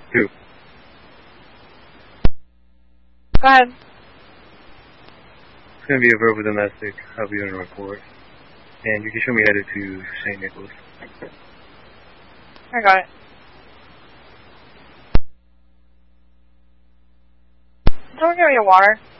Who? Go ahead. It's going to be a verbal domestic. I'll be on a report. And you can show me headed to St. Nicholas. I got it. Someone give me a water.